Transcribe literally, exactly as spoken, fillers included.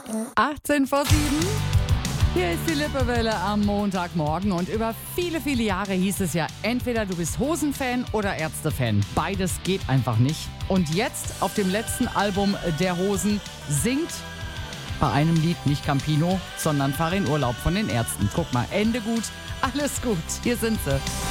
achtzehn vor sieben. Hier ist die Lippewelle am Montagmorgen und über viele, viele Jahre hieß es ja, entweder du bist Hosen-Fan oder Ärzte-Fan. Beides geht einfach nicht. Und jetzt auf dem letzten Album der Hosen singt bei einem Lied nicht Campino, sondern Fahr in Urlaub von den Ärzten. Guck mal, Ende gut, alles gut. Hier sind sie.